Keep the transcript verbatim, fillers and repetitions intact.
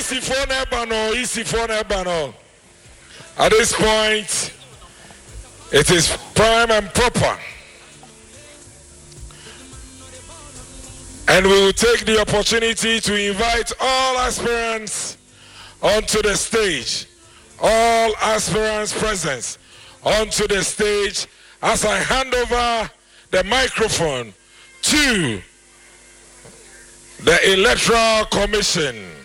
easy for Nebano, easy for Nebano. At this point, it is prime and proper. And we will take the opportunity to invite all aspirants onto the stage. All aspirants present onto the stage as I hand over the microphone to the Electoral Commission.